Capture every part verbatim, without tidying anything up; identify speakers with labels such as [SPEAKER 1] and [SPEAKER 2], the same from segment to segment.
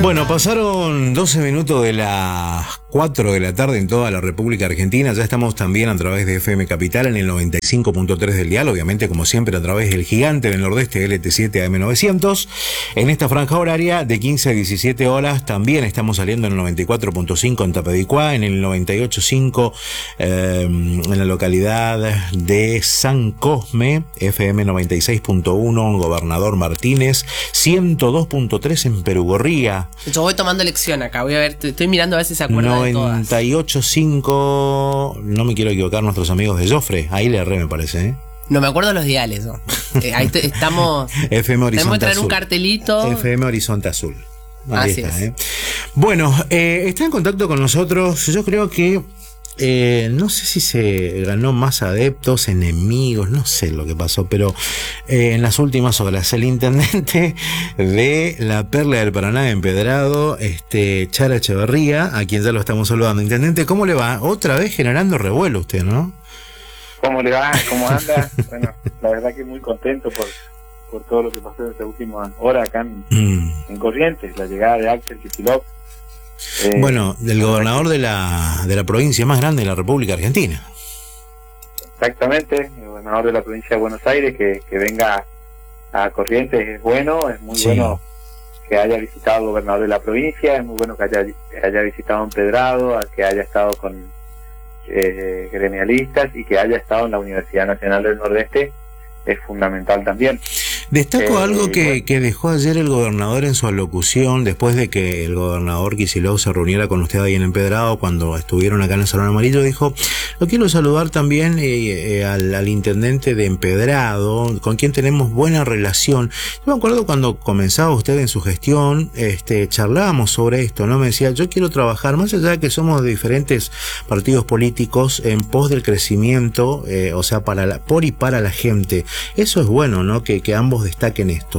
[SPEAKER 1] Bueno, pasaron doce minutos de las cuatro de la tarde en toda la República Argentina. Ya estamos también a través de F M Capital en el noventa y cinco punto tres del dial, obviamente como siempre a través del gigante del Nordeste L T siete A M novecientos. En esta franja horaria de quince a diecisiete horas también estamos saliendo en el noventa y cuatro punto cinco en Tapedicuá, en el noventa y ocho punto cinco eh, en la localidad de San Cosme, F M noventa y seis punto uno en Gobernador Martínez, ciento dos punto tres en Perugorría.
[SPEAKER 2] Yo voy tomando lección acá, voy a ver, estoy mirando a ver si se acuerdan de todas.
[SPEAKER 1] noventa y ocho punto cinco, no me quiero equivocar, nuestros amigos de Jofre, ahí le erré me parece, ¿eh?
[SPEAKER 2] No me acuerdo los diales, ¿no? eh, ahí te, estamos...
[SPEAKER 1] F M Horizonte
[SPEAKER 2] tenemos que traer
[SPEAKER 1] Azul.
[SPEAKER 2] un cartelito.
[SPEAKER 1] F M Horizonte Azul. Ahí
[SPEAKER 2] Así
[SPEAKER 1] está,
[SPEAKER 2] es.
[SPEAKER 1] ¿eh? Bueno, eh, está en contacto con nosotros, yo creo que Eh, no sé si se ganó más adeptos, enemigos, no sé lo que pasó, pero eh, en las últimas horas el intendente de la Perla del Paraná Empedrado, este Chara Echeverría, a quien ya lo estamos saludando. Intendente, ¿cómo le va? Otra vez generando revuelo usted, ¿no?
[SPEAKER 3] ¿Cómo le va? ¿Cómo anda? Bueno, la verdad que muy contento por, por todo lo que pasó en esta última hora acá en, mm. en Corrientes, la llegada de Axel Kicillof.
[SPEAKER 1] Eh, bueno, del gobernador de la de la provincia más grande de la República Argentina.
[SPEAKER 3] Exactamente, el gobernador de la provincia de Buenos Aires, que, que venga a Corrientes es bueno, es muy sí. bueno que haya visitado al gobernador de la provincia, es muy bueno que haya, que haya visitado Empedrado, que haya estado con eh, gremialistas y que haya estado en la Universidad Nacional del Nordeste, es fundamental también.
[SPEAKER 1] Destaco eh, algo que,
[SPEAKER 3] bueno.
[SPEAKER 1] que dejó ayer el gobernador en su alocución, después de que el gobernador Kicillof se reuniera con usted ahí en Empedrado, cuando estuvieron acá en el Salón Amarillo, dijo, lo quiero saludar también eh, eh, al, al intendente de Empedrado, con quien tenemos buena relación. Yo me acuerdo cuando comenzaba usted en su gestión, este, charlábamos sobre esto, ¿no? Me decía, yo quiero trabajar, más allá de que somos de diferentes partidos políticos, en pos del crecimiento, eh, o sea, para la, por y para la gente. Eso es bueno, ¿no? Que, que ambos destaquen esto.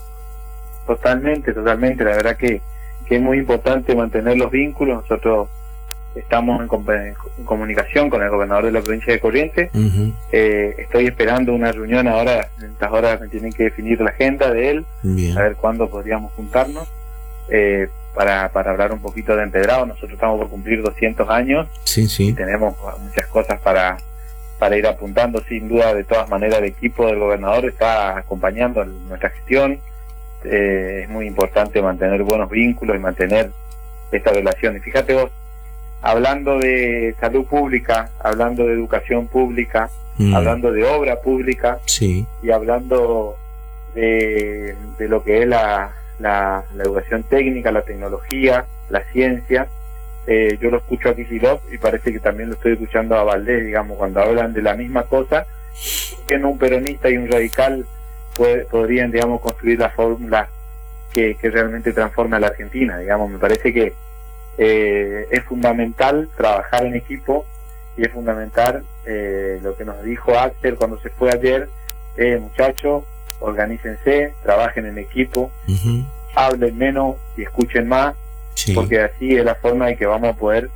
[SPEAKER 3] Totalmente, totalmente. La verdad que, que es muy importante mantener los vínculos. Nosotros estamos en, com en comunicación con el gobernador de la provincia de Corrientes. Uh-huh. eh, estoy esperando una reunión ahora. En estas horas me tienen que definir la agenda de él. Bien. A ver cuándo podríamos juntarnos eh, para, para hablar un poquito de Empedrado. Nosotros estamos por cumplir doscientos años.
[SPEAKER 1] Sí, sí.
[SPEAKER 3] Y tenemos muchas cosas para para ir apuntando. Sin duda, de todas maneras, el equipo del gobernador está acompañando nuestra gestión. Eh, es muy importante mantener buenos vínculos y mantener esta relación. Y fíjate vos, hablando de salud pública, hablando de educación pública, mm. hablando de obra pública,
[SPEAKER 1] sí.
[SPEAKER 3] y hablando de, de lo que es la, la, la educación técnica, la tecnología, la ciencia, Eh, yo lo escucho a Kicillof y parece que también lo estoy escuchando a Valdés, digamos, cuando hablan de la misma cosa, que no un peronista y un radical puede, podrían, digamos, construir la fórmula que, que realmente transforme a la Argentina, digamos. Me parece que eh, es fundamental trabajar en equipo y es fundamental eh, lo que nos dijo Axel cuando se fue ayer, eh, muchachos, organícense, trabajen en equipo, uh-huh. hablen menos y escuchen más. Sí. Porque así es la forma en que vamos a poder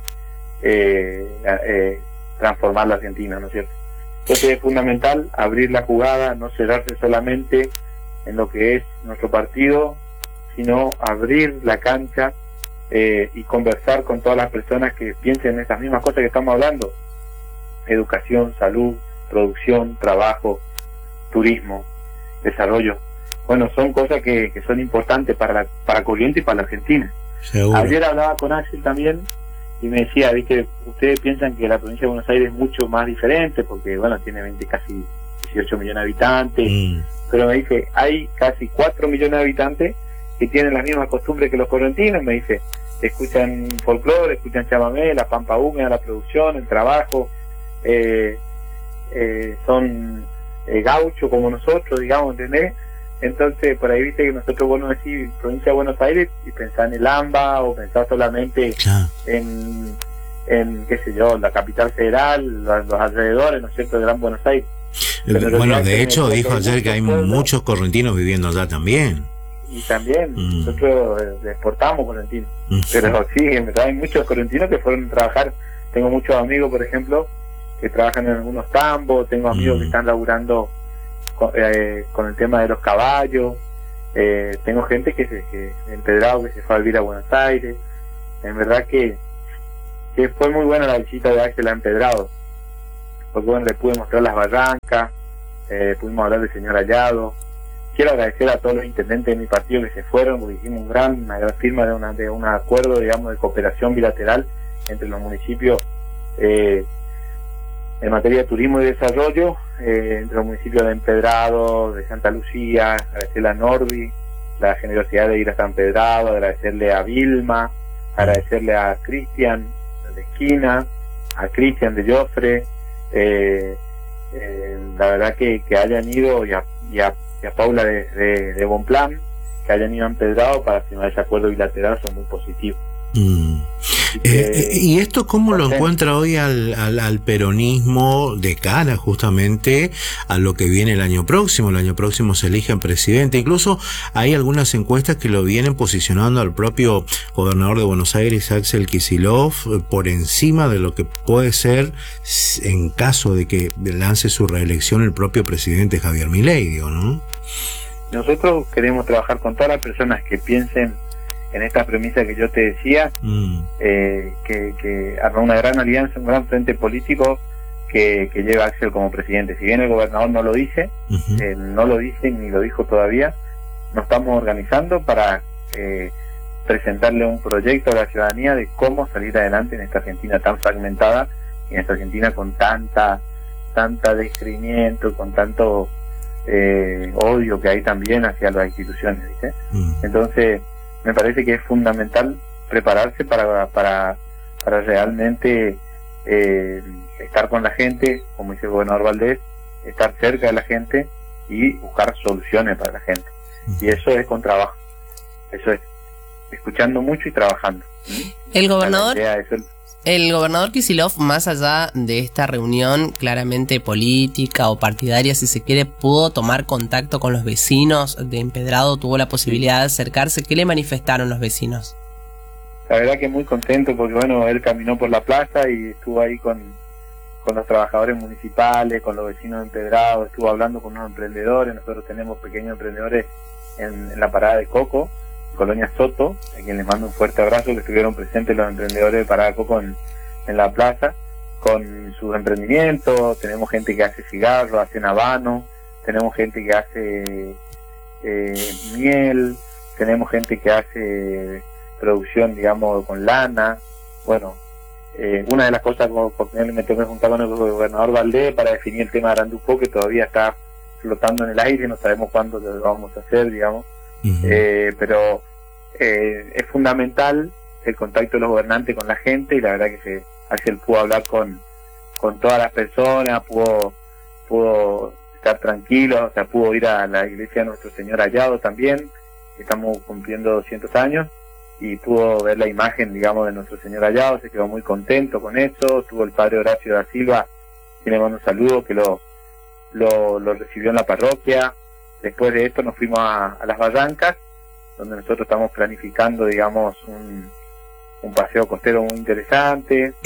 [SPEAKER 3] eh, eh, transformar la Argentina, ¿no es cierto? Entonces es fundamental abrir la jugada, no cerrarse solamente en lo que es nuestro partido, sino abrir la cancha eh, y conversar con todas las personas que piensen en estas mismas cosas que estamos hablando: educación, salud, producción, trabajo, turismo, desarrollo. Bueno, son cosas que, que son importantes para la, para Corrientes y para la Argentina.
[SPEAKER 1] Seguro.
[SPEAKER 3] Ayer hablaba con Axel también y me decía, viste, ustedes piensan que la provincia de Buenos Aires es mucho más diferente porque, bueno, tiene veinte, casi dieciocho millones de habitantes, mm. pero me dice, hay casi cuatro millones de habitantes que tienen las mismas costumbres que los correntinos. Me dice, escuchan folclore, escuchan chamamé, la pampa húmeda, la producción, el trabajo, eh, eh, son eh, gauchos como nosotros, digamos, ¿entendés? Entonces, por ahí viste que nosotros, bueno, decir provincia de Buenos Aires y pensar en el AMBA o pensar solamente ah. en, en, qué sé yo, la capital federal, los, los alrededores, ¿no es cierto?, de Gran Buenos Aires.
[SPEAKER 1] Pero bueno, de hecho, dijo ayer que hay pueblos, muchos correntinos viviendo allá también.
[SPEAKER 3] Y también, mm. nosotros eh, exportamos correntinos. Mm. Pero sí, en verdad hay muchos correntinos que fueron a trabajar. Tengo muchos amigos, por ejemplo, que trabajan en algunos tambos, tengo amigos mm. que están laburando Con, eh, con el tema de los caballos, eh, tengo gente que se que empedrado que se fue a vivir a Buenos Aires. En verdad que, que fue muy buena la visita de Axel a Empedrado, porque bueno, le pude mostrar las barrancas, eh, pudimos hablar del señor Hallado. Quiero agradecer a todos los intendentes de mi partido que se fueron, porque hicimos un gran, una gran firma de, una, de un acuerdo, digamos, de cooperación bilateral entre los municipios eh, en materia de turismo y desarrollo, eh, entre los municipios de Empedrado, de Santa Lucía. Agradecerle a Norby la generosidad de ir hasta Empedrado, agradecerle a Vilma, agradecerle a Cristian de Esquina, a Cristian de Joffre, eh, eh, la verdad que, que hayan ido, y a, y a, y a Paula de, de, de Bonplan, que hayan ido a Empedrado para firmar ese acuerdo bilateral, son muy positivos.
[SPEAKER 1] Mm. Eh, ¿Y esto cómo lo encuentra hoy al, al, al peronismo de cara justamente a lo que viene el año próximo? El año próximo se eligen presidente. Incluso hay algunas encuestas que lo vienen posicionando al propio gobernador de Buenos Aires, Axel Kicillof, por encima de lo que puede ser en caso de que lance su reelección el propio presidente Javier Milei, digo, ¿no?
[SPEAKER 3] Nosotros queremos trabajar con todas las personas que piensen en esta premisa que yo te decía, mm. eh, que, que arma una gran alianza, un gran frente político que, que lleva a Axel como presidente. Si bien el gobernador no lo dice, uh-huh. eh, no lo dice ni lo dijo todavía, nos estamos organizando para eh, presentarle un proyecto a la ciudadanía de cómo salir adelante en esta Argentina tan fragmentada, en esta Argentina con tanta, tanta descreimiento, con tanto eh, odio que hay también hacia las instituciones, ¿viste? Uh-huh. Entonces, me parece que es fundamental prepararse para para, para realmente eh, estar con la gente, como dice el gobernador Valdés, estar cerca de la gente y buscar soluciones para la gente. Y eso es con trabajo, eso es escuchando mucho y trabajando.
[SPEAKER 2] El gobernador... El gobernador Kicillof, más allá de esta reunión claramente política o partidaria, si se quiere, pudo tomar contacto con los vecinos de Empedrado, tuvo la posibilidad de acercarse. ¿Qué le manifestaron los vecinos?
[SPEAKER 3] La verdad que muy contento, porque bueno, él caminó por la plaza y estuvo ahí con, con los trabajadores municipales, con los vecinos de Empedrado, estuvo hablando con unos emprendedores. Nosotros tenemos pequeños emprendedores en, en la parada de Coco, Colonia Soto, a quien les mando un fuerte abrazo, que estuvieron presentes los emprendedores de Parada Coco en, en la plaza, con sus emprendimientos. Tenemos gente que hace cigarros, hace habano, tenemos gente que hace eh, miel, tenemos gente que hace producción, digamos, con lana. Bueno, eh, una de las cosas, porque me tengo que juntar con el gobernador Valdés para definir el tema de Arandupó, que todavía está flotando en el aire, no sabemos cuándo lo vamos a hacer, digamos. Uh-huh. Eh, pero eh, es fundamental el contacto de los gobernantes con la gente, y la verdad que se, Axel pudo hablar con con todas las personas, pudo pudo estar tranquilo, o sea, pudo ir a la iglesia de Nuestro Señor Hallado también, estamos cumpliendo doscientos años, y pudo ver la imagen, digamos, de Nuestro Señor Hallado, se quedó muy contento con eso. Tuvo el padre Horacio da Silva, que le mando un saludo, que lo, lo, lo recibió en la parroquia. Después de esto nos fuimos a, a las Barrancas, donde nosotros estamos planificando, digamos, un, un paseo costero muy interesante.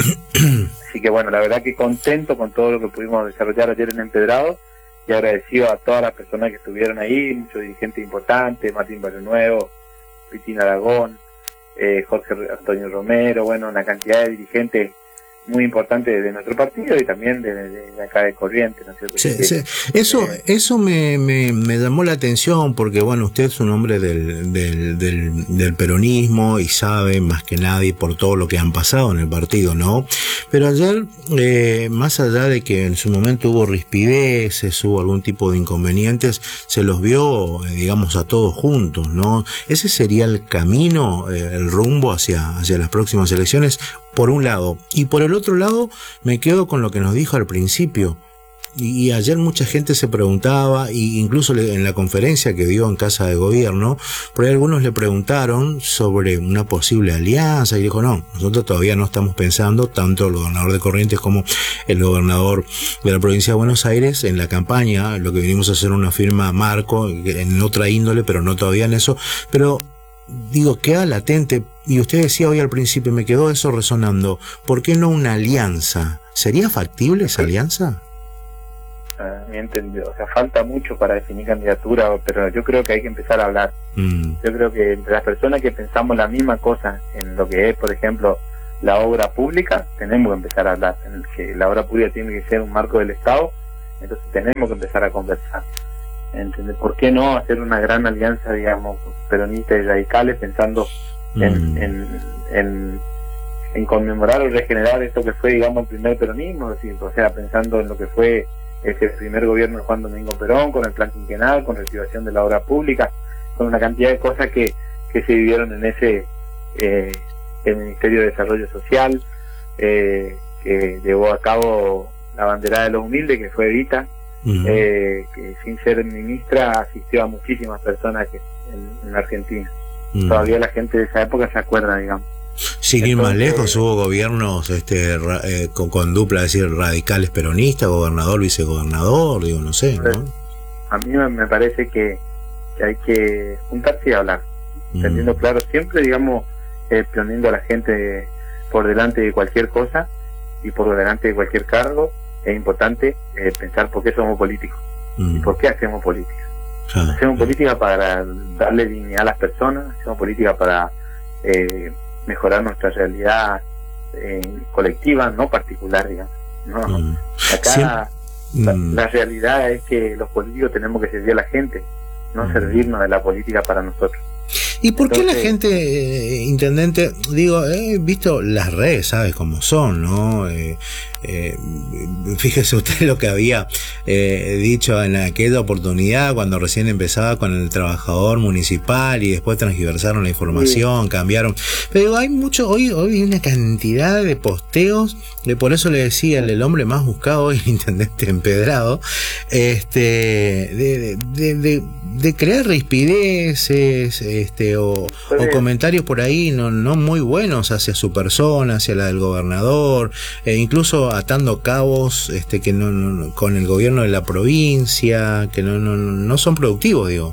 [SPEAKER 3] Así que bueno, la verdad que contento con todo lo que pudimos desarrollar ayer en Empedrado, y agradecido a todas las personas que estuvieron ahí, muchos dirigentes importantes, Martín Barrio Nuevo, Pitín Aragón, eh, Jorge Antonio Romero, bueno, una cantidad de dirigentes muy importante de nuestro partido y también de, de, de acá de Corrientes, ¿no es cierto?
[SPEAKER 1] Sí, sí. Eso, eh, eso me, me, me llamó la atención, porque bueno, usted es un hombre del, del, del, del peronismo y sabe más que nadie por todo lo que han pasado en el partido, ¿no? Pero ayer, eh, más allá de que en su momento hubo rispideces, hubo algún tipo de inconvenientes, se los vio, eh, digamos, a todos juntos, ¿no? Ese sería el camino, eh, el rumbo hacia, hacia las próximas elecciones, por un lado. Y por el otro lado, me quedo con lo que nos dijo al principio. Y, y ayer mucha gente se preguntaba, y incluso le, en la conferencia que dio en Casa de Gobierno, por ahí algunos le preguntaron sobre una posible alianza, y dijo, no, nosotros todavía no estamos pensando, tanto el gobernador de Corrientes como el gobernador de la provincia de Buenos Aires, en la campaña. Lo que vinimos a hacer una firma marco, en otra índole, pero no todavía en eso. Pero digo, queda latente, y usted decía hoy al principio, me quedó eso resonando, ¿por qué no una alianza? ¿Sería factible esa alianza?
[SPEAKER 3] Uh, mi entendido, o sea, falta mucho para definir candidatura, pero yo creo que hay que empezar a hablar. Mm. Yo creo que entre las personas que pensamos la misma cosa en lo que es, por ejemplo, la obra pública, tenemos que empezar a hablar, en el que la obra pública tiene que ser un marco del Estado, entonces tenemos que empezar a conversar. ¿Entendés? ¿Por qué no hacer una gran alianza, digamos, peronistas y radicales, pensando mm. en, en, en, en conmemorar o regenerar esto que fue, digamos, el primer peronismo? Es decir, o sea, pensando en lo que fue ese primer gobierno de Juan Domingo Perón, con el plan quinquenal, con la reactivación de la obra pública, con una cantidad de cosas que, que se vivieron en ese eh, el Ministerio de Desarrollo Social, eh, que llevó a cabo la banderada de los humildes, que fue Evita, uh-huh. eh, que sin ser ministra asistió a muchísimas personas que, en, en Argentina. Uh-huh. Todavía la gente de esa época se acuerda, digamos.
[SPEAKER 1] Sin ir más lejos, hubo gobiernos este ra, eh, con, con dupla, es decir, radicales peronistas, gobernador, vicegobernador, digo, no sé, ¿no?
[SPEAKER 3] A mí me parece que, que hay que juntarse y hablar, uh-huh. teniendo claro siempre, digamos, eh, poniendo a la gente por delante de cualquier cosa y por delante de cualquier cargo. Es importante eh, pensar por qué somos políticos mm. y por qué hacemos política. Ah, hacemos ah. política para darle dignidad a las personas, hacemos política para eh, mejorar nuestra realidad eh, colectiva, no particular, digamos. No. Mm. Acá sí. la, mm. la realidad es que los políticos tenemos que servir a la gente, no mm. servirnos de la política para nosotros.
[SPEAKER 1] ¿Y por Entonces, qué la gente, eh, intendente, digo, he visto las redes, ¿sabes cómo son, no? Eh, eh, fíjese usted lo que había eh, dicho en aquella oportunidad cuando recién empezaba con el trabajador municipal y después transgiversaron la información, sí. cambiaron. Pero digo, hay mucho, hoy, hoy hay una cantidad de posteos, de por eso le decía, el, el hombre más buscado hoy, el intendente Empedrado, este, de, de, de, de crear rispideces, este, o, o comentarios por ahí no, no muy buenos hacia su persona, hacia la del gobernador, e incluso atando cabos este, que no, no con el gobierno de la provincia, que no, no, no son productivos, digo.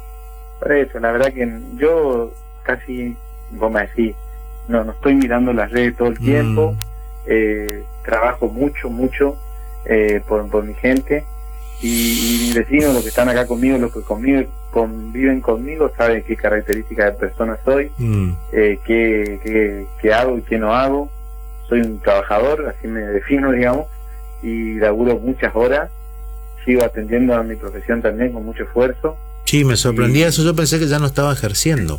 [SPEAKER 3] Por eso, la verdad que yo casi, vos me decís, no, no estoy mirando las redes todo el tiempo, mm. eh, trabajo mucho, mucho eh, por, por mi gente, y, y mis vecinos, los que están acá conmigo, los que conmigo conviven conmigo, saben qué características de persona soy, mm. eh, qué, qué, qué hago y qué no hago. Soy un trabajador, así me defino, digamos, y laburo muchas horas, sigo atendiendo a mi profesión también con mucho esfuerzo.
[SPEAKER 1] Sí, me sorprendía y, eso, yo pensé que ya no estaba ejerciendo.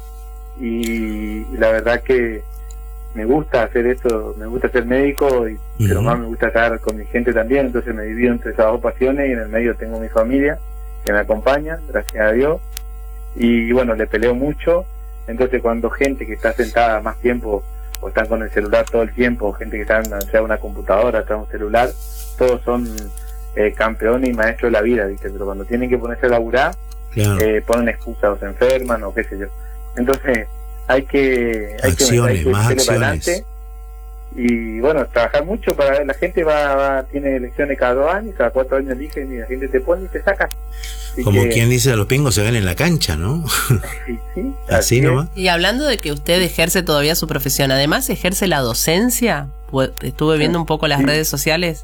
[SPEAKER 3] Y la verdad que me gusta hacer esto, me gusta ser médico, y, uh-huh. pero más me gusta estar con mi gente también, entonces me divido entre esas dos pasiones y en el medio tengo mi familia que me acompaña, gracias a Dios, y bueno, le peleo mucho, entonces cuando gente que está sentada más tiempo o están con el celular todo el tiempo, gente que está en sea una computadora, atrás de un celular, todos son eh, campeones y maestros de la vida, ¿viste? Pero cuando tienen que ponerse a laburar, claro. eh, ponen excusas o se enferman o qué sé yo. Entonces hay que hay
[SPEAKER 1] acciones,
[SPEAKER 3] que, hay que
[SPEAKER 1] más acciones. Para adelante
[SPEAKER 3] y bueno, trabajar mucho para la gente va, va tiene elecciones cada dos años, cada cuatro años eligen y la gente te pone y te saca. Así
[SPEAKER 1] como
[SPEAKER 3] que,
[SPEAKER 1] quien dice, los pingos se ven en la cancha, ¿no?
[SPEAKER 3] Sí, sí,
[SPEAKER 1] así, así nomás.
[SPEAKER 2] Y hablando de que usted ejerce todavía su profesión, además ejerce la docencia, estuve viendo un poco las sí. redes sociales.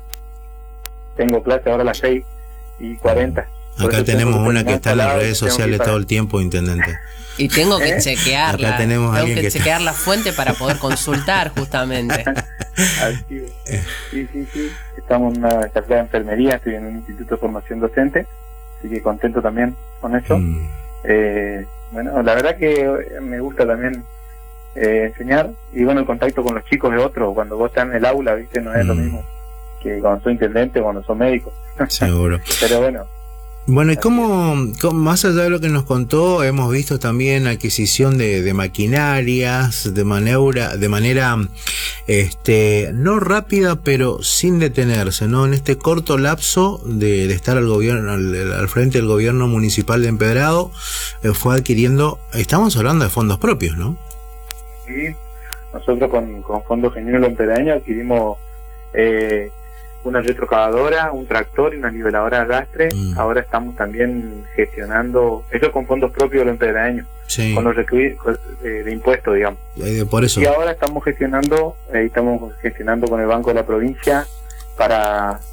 [SPEAKER 3] Tengo clase ahora a las seis y cuarenta.
[SPEAKER 1] Acá tenemos una que está en las redes sociales todo el tiempo, intendente.
[SPEAKER 2] Y tengo que ¿Eh? chequearla.
[SPEAKER 1] Acá tenemos
[SPEAKER 2] tengo que,
[SPEAKER 1] que
[SPEAKER 2] chequear está... la fuente para poder consultar, justamente.
[SPEAKER 3] Así es. Sí, sí, sí. Estamos en una carrera de enfermería, estoy en un instituto de formación docente, así que contento también con eso. Mm. Eh, bueno, la verdad que me gusta también eh, enseñar, y bueno, el contacto con los chicos es otro. Cuando vos estás en el aula, viste, no es mm. lo mismo que cuando sos intendente o cuando sos médico.
[SPEAKER 1] Seguro.
[SPEAKER 3] Pero bueno.
[SPEAKER 1] Bueno, y cómo, cómo, más allá de lo que nos contó, hemos visto también adquisición de, de maquinarias, de manera, de manera, este, no rápida, pero sin detenerse, ¿no? En este corto lapso de, de estar al gobierno, al, al frente del gobierno municipal de Empedrado, eh, fue adquiriendo, estamos hablando de fondos propios, ¿no?
[SPEAKER 3] Sí, nosotros con, con fondos genuinos empedraeños adquirimos, eh, una retrocavadora, un tractor y una niveladora de arrastre. Mm. Ahora estamos también gestionando, eso con fondos propios de los empedraeños, sí. con los recursos eh, de impuestos, digamos.
[SPEAKER 1] Eh, por eso.
[SPEAKER 3] Y ahora estamos gestionando, eh, estamos gestionando con el Banco de la Provincia para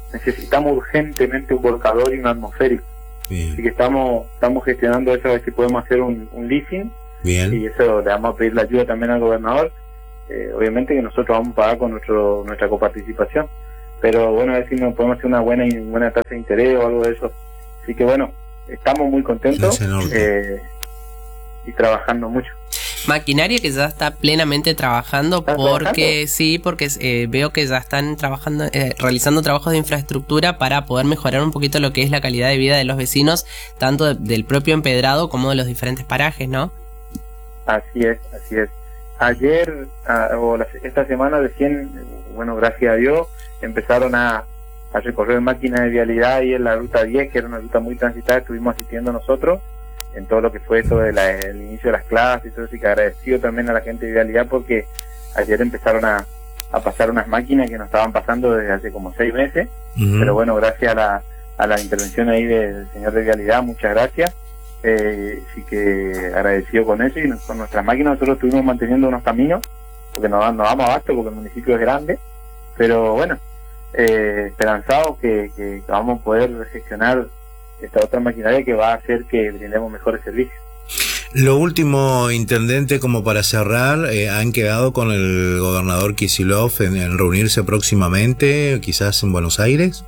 [SPEAKER 3] necesitamos urgentemente un volcador y un atmosférico. Bien. Así que estamos estamos gestionando eso, a ver si podemos hacer un, un leasing.
[SPEAKER 1] Bien.
[SPEAKER 3] Y eso le vamos a pedir la ayuda también al gobernador. Eh, obviamente que nosotros vamos a pagar con nuestro nuestra coparticipación, pero bueno, a ver si nos podemos hacer una buena buena tasa de interés o algo de eso. Así que bueno, estamos muy contentos eh, y trabajando mucho.
[SPEAKER 2] Maquinaria que ya está plenamente trabajando, porque trabajando? sí, porque eh, veo que ya están trabajando, eh, realizando trabajos de infraestructura para poder mejorar un poquito lo que es la calidad de vida de los vecinos, tanto de, del propio empedrado como de los diferentes parajes, ¿no?
[SPEAKER 3] Así es, así es. Ayer, uh, o la, esta semana recién, bueno, gracias a Dios, empezaron a, a recorrer máquinas de vialidad ahí en la ruta diez, que era una ruta muy transitada, estuvimos asistiendo nosotros en todo lo que fue esto del inicio de las clases y todo eso, y que agradecido también a la gente de vialidad porque ayer empezaron a, a pasar unas máquinas que nos estaban pasando desde hace como seis meses, uh-huh. Pero bueno, gracias a la, a la intervención ahí del señor de vialidad, muchas gracias. Eh, así que agradecido con eso, y con nuestras máquinas nosotros estuvimos manteniendo unos caminos porque nos, nos damos abasto porque el municipio es grande, pero bueno, eh, esperanzados que, que vamos a poder gestionar esta otra maquinaria que va a hacer que brindemos mejores servicios.
[SPEAKER 1] Lo último, intendente, como para cerrar, eh, ¿han quedado con el gobernador Kicillof en, en reunirse próximamente, quizás en Buenos Aires?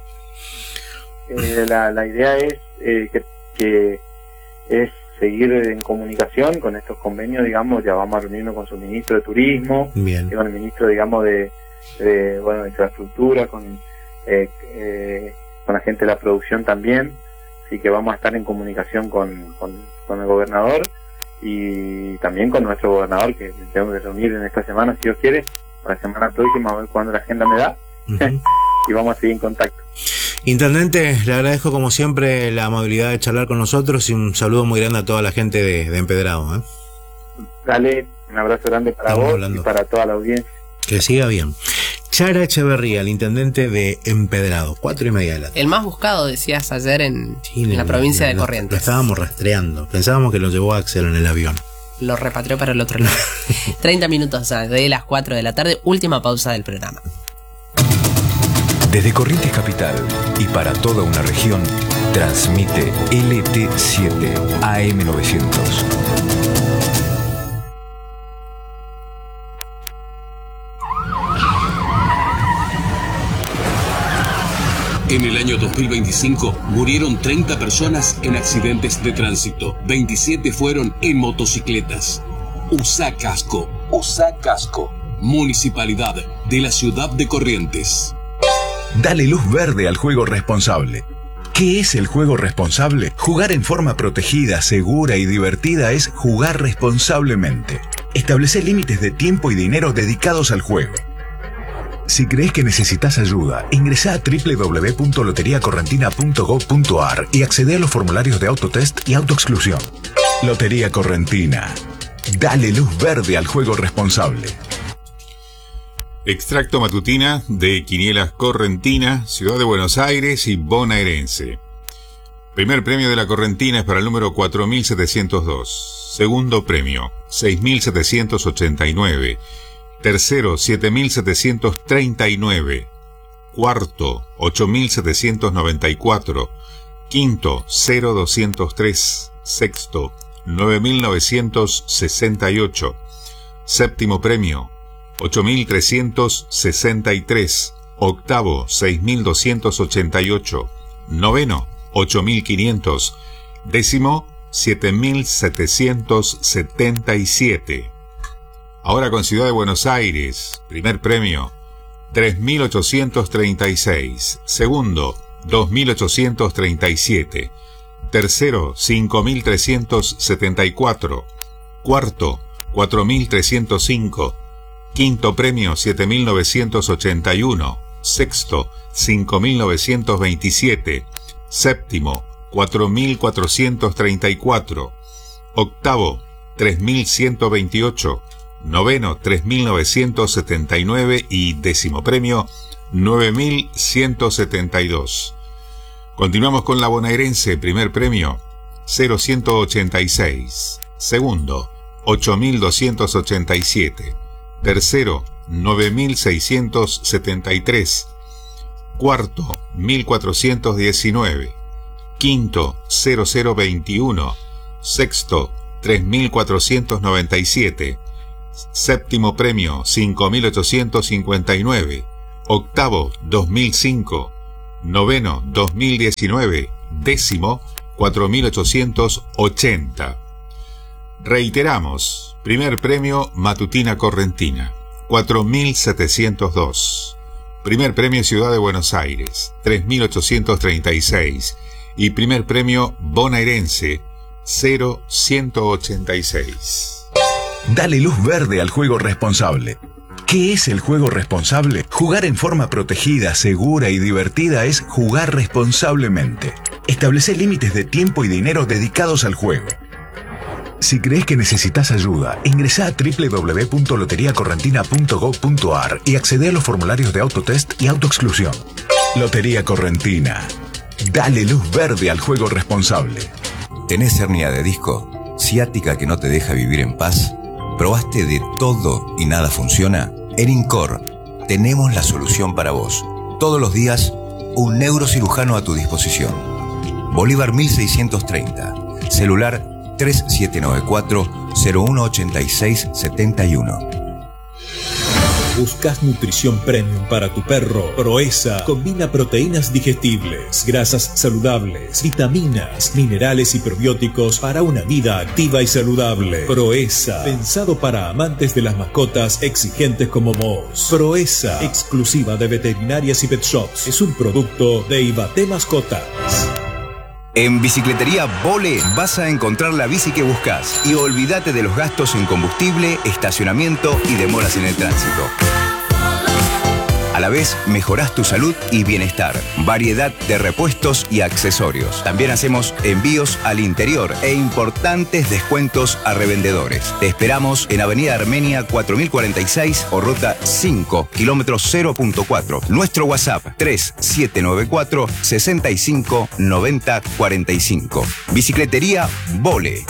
[SPEAKER 3] Eh, la, la idea es eh, que, que es seguir en comunicación con estos convenios, digamos, ya vamos a reunirnos con su ministro de Turismo,
[SPEAKER 1] Bien.
[SPEAKER 3] Y con el ministro, digamos, de, de bueno, de infraestructura, con, eh, eh, con la gente de la producción también, así que vamos a estar en comunicación con, con, con el gobernador y también con nuestro gobernador, que tenemos que reunir en esta semana, si Dios quiere, para la semana próxima, a ver cuándo la agenda me da, uh-huh. Y vamos a seguir en contacto.
[SPEAKER 1] Intendente, le agradezco como siempre la amabilidad de charlar con nosotros y un saludo muy grande a toda la gente de, de Empedrado. ¿eh?
[SPEAKER 3] Dale, un abrazo grande para Estamos vos hablando. Y para toda la audiencia.
[SPEAKER 1] Que siga bien. Chara Echeverría, el intendente de Empedrado, cuatro y media de la tarde.
[SPEAKER 2] El más buscado, decías ayer en, sí, en la lo, provincia lo, de Corrientes.
[SPEAKER 1] Lo estábamos rastreando, pensábamos que lo llevó Axel en el avión.
[SPEAKER 2] Lo repatrió para el otro lado. treinta minutos de las cuatro de la tarde, última pausa del programa.
[SPEAKER 4] Desde Corrientes Capital y para toda una región, transmite L T siete A M novecientos.
[SPEAKER 5] En el año dos mil veinticinco murieron treinta personas en accidentes de tránsito. veintisiete fueron en motocicletas. Usa casco. Usa casco. Municipalidad de la ciudad de Corrientes.
[SPEAKER 4] Dale luz verde al juego responsable. ¿Qué es el juego responsable? Jugar en forma protegida, segura y divertida es jugar responsablemente. Establece límites de tiempo y dinero dedicados al juego. Si crees que necesitas ayuda, ingresá a doble u doble u doble u punto lotería correntina punto gob punto ar y accede a los formularios de autotest y autoexclusión. Lotería Correntina. Dale luz verde al juego responsable.
[SPEAKER 6] Extracto matutina de Quinielas Correntina, Ciudad de Buenos Aires y Bonaerense. Primer premio de la Correntina es para el número cuatro mil setecientos dos. Segundo premio, seis mil setecientos ochenta y nueve. Tercero, siete mil setecientos treinta y nueve. Cuarto, ocho mil setecientos noventa y cuatro. Quinto, cero mil doscientos tres. Sexto, nueve mil novecientos sesenta y ocho. Séptimo premio, ocho mil trescientos sesenta y tres. Octavo, seis mil doscientos ochenta y ocho. Noveno, ocho mil quinientos. Décimo, siete mil setecientos setenta y siete. Ahora con Ciudad de Buenos Aires, primer premio, tres mil ochocientos treinta y seis. Segundo, dos mil ochocientos treinta y siete. Tercero, cinco mil trescientos setenta y cuatro. Cuarto, cuatro mil trescientos cinco. Quinto premio, siete mil novecientos ochenta y uno. Sexto, cinco mil novecientos veintisiete. Séptimo, cuatro mil cuatrocientos treinta y cuatro. Octavo, tres mil ciento veintiocho. Noveno, tres mil novecientos setenta y nueve. Y décimo premio, nueve mil ciento setenta y dos. Continuamos con la bonaerense, primer premio, cero ciento ochenta y seis. Segundo, ocho mil doscientos ochenta y siete. Tercero, nueve mil seiscientos setenta y tres. cuarto mil cuatrocientos diecinueve, quinto cero cero veintiuno, sexto tres mil cuatrocientos noventa y siete, séptimo premio cinco mil ochocientos cincuenta y nueve, octavo dos mil cinco, noveno dos mil diecinueve, décimo cuatro mil ochocientos ochenta. Reiteramos, primer premio Matutina Correntina, cuatro mil setecientos dos. Primer premio Ciudad de Buenos Aires, tres mil ochocientos treinta y seis. Y primer premio Bonaerense, cero ciento ochenta y seis.
[SPEAKER 4] Dale luz verde al juego responsable. ¿Qué es el juego responsable? Jugar en forma protegida, segura y divertida es jugar responsablemente. Establece límites de tiempo y dinero dedicados al juego. Si crees que necesitas ayuda, ingresa a doble u doble u doble u punto lotería correntina punto gob punto ar y accede a los formularios de autotest y autoexclusión. Lotería Correntina. Dale luz verde al juego responsable.
[SPEAKER 7] ¿Tenés hernia de disco? ¿Ciática que no te deja vivir en paz? ¿Probaste de todo y nada funciona? En INCOR tenemos la solución para vos. Todos los días, un neurocirujano a tu disposición. Bolívar mil seiscientos treinta. Celular tres siete nueve cuatro cero uno ocho seis siete uno.
[SPEAKER 8] ¿Buscas nutrición premium para tu perro? Proesa combina proteínas digestibles, grasas saludables, vitaminas, minerales y probióticos para una vida activa y saludable. Proesa, pensado para amantes de las mascotas exigentes como vos. Proesa, exclusiva de veterinarias y pet shops. Es un producto de Ibate Mascotas.
[SPEAKER 7] En Bicicletería Vole vas a encontrar la bici que buscas y olvídate de los gastos en combustible, estacionamiento y demoras en el tránsito. A la vez, mejorás tu salud y bienestar. Variedad de repuestos y accesorios. También hacemos envíos al interior e importantes descuentos a revendedores. Te esperamos en Avenida Armenia cuatro mil cuarenta y seis o Ruta cinco, kilómetro cero punto cuatro. Nuestro WhatsApp tres siete nueve cuatro seis cinco nueve cero cuatro cinco. Bicicletería Vole.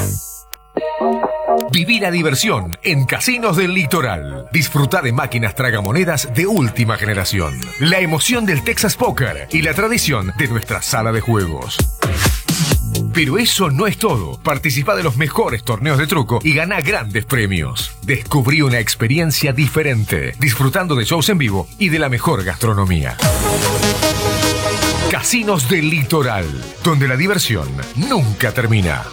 [SPEAKER 9] Viví la diversión en Casinos del Litoral. Disfruta de máquinas tragamonedas de última generación, la emoción del Texas Poker y la tradición de nuestra sala de juegos. Pero eso no es todo. Participa de los mejores torneos de truco y gana grandes premios. Descubrí una experiencia diferente, disfrutando de shows en vivo y de la mejor gastronomía. Casinos del Litoral, donde la diversión nunca termina.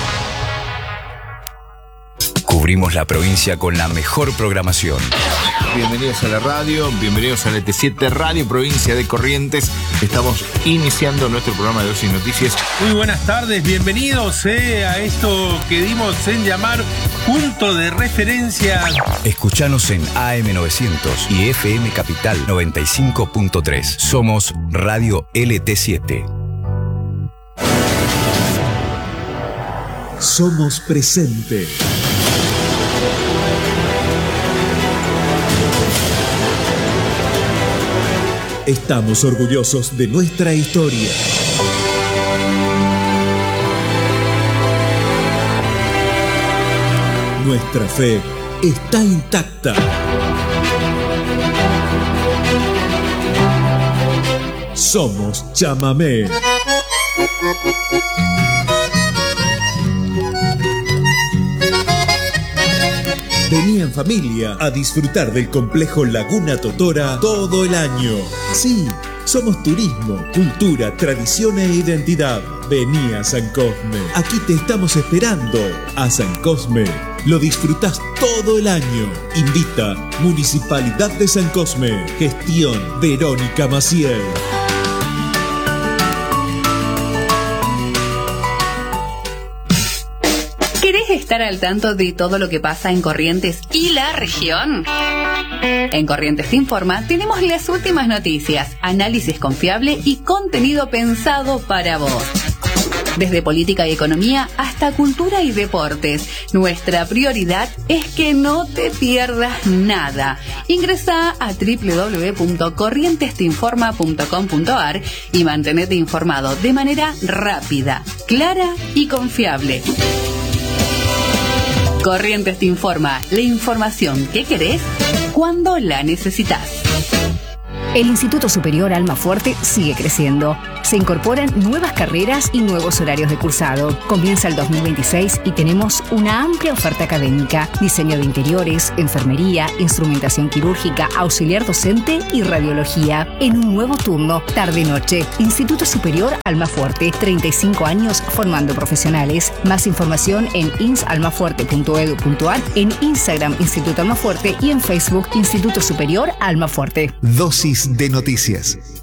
[SPEAKER 7] Cubrimos la provincia con la mejor programación.
[SPEAKER 10] Bienvenidos a la radio, bienvenidos a L T siete Radio Provincia de Corrientes. Estamos iniciando nuestro programa de Ocio y Noticias.
[SPEAKER 11] Muy buenas tardes, bienvenidos eh, a esto que dimos en llamar Punto de Referencia.
[SPEAKER 7] Escuchanos en A M novecientos y F M Capital noventa y cinco punto tres. Somos Radio L T siete.
[SPEAKER 8] Somos presente. Estamos orgullosos de nuestra historia. Nuestra fe está intacta. Somos Chamamé. Vení en familia a disfrutar del complejo Laguna Totora todo el año. Sí, somos turismo, cultura, tradición e identidad. Vení a San Cosme. Aquí te estamos esperando. A San Cosme lo disfrutás todo el año. Invita Municipalidad de San Cosme. Gestión Verónica Maciel.
[SPEAKER 12] ¿Querés estar al tanto de todo lo que pasa en Corrientes y la región? En Corrientes Te Informa tenemos las últimas noticias, análisis confiable y contenido pensado para vos. Desde política y economía hasta cultura y deportes, nuestra prioridad es que no te pierdas nada. Ingresá a doble u doble u doble u punto corrientes te informa punto com punto ar y mantenete informado de manera rápida, clara y confiable. Corrientes Te Informa, la información que querés cuando la necesitas.
[SPEAKER 13] El Instituto Superior Almafuerte sigue creciendo. Se incorporan nuevas carreras y nuevos horarios de cursado. Comienza el dos mil veintiséis y tenemos una amplia oferta académica: diseño de interiores, enfermería, instrumentación quirúrgica, auxiliar docente y radiología. En un nuevo turno, tarde-noche. Instituto Superior Almafuerte, treinta y cinco años formando profesionales. Más información en insalmafuerte punto edu punto ar, en Instagram Instituto Almafuerte y en Facebook Instituto Superior Almafuerte.
[SPEAKER 14] Dosis de noticias.